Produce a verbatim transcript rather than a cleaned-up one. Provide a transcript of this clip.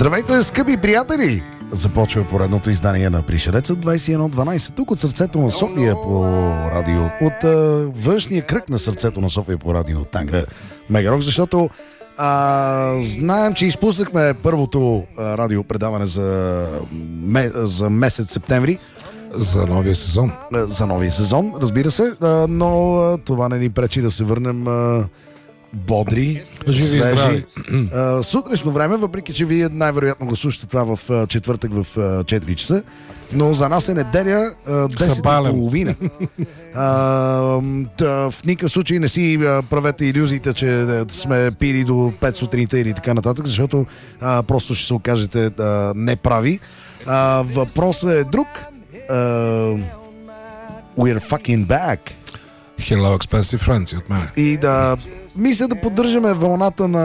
Здравейте, скъпи приятели! Започва поредното издание на Пришелеца двайсет и едно дванайсет. Тук от сърцето на София по радио. От а, външния кръг на сърцето на София по радио Танга Мегарок, защото а, знаем, че изпуснахме първото а, радиопредаване за, ме, за месец септември. За новия сезон. За новия сезон, разбира се, а, но а, това не ни пречи да се върнем а, бодри, живи, свежи. А, сутрешно време, въпреки че вие най-вероятно го слушате това в а, четвъртък в а, четири часа, но за нас е неделя а, десет и половина. В никакъв случай не си а, правете илюзиите, че сме пили до пет сутринта или така нататък, защото а, просто ще се окажете а, неправи. А, въпросът е друг. Uh, we're fucking back. Hello, expensive friends от мен. И да мисля да поддържаме вълната на